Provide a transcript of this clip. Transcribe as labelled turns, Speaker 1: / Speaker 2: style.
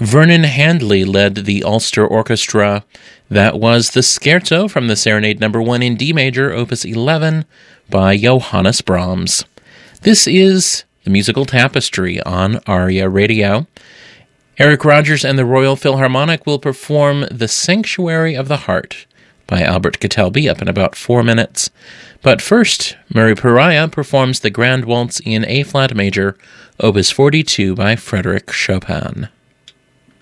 Speaker 1: Vernon Handley led the Ulster Orchestra. That was the Scherzo from the Serenade No. 1 in D major, Opus 11, by Johannes Brahms. This is the Musical Tapestry on ARIA Radio. Eric Rogers and the Royal Philharmonic will perform The Sanctuary of the Heart by Albert Catalbi up in about 4 minutes. But first, Murray Pariah performs the Grand Waltz in A-flat major, Opus 42 by Frédéric Chopin.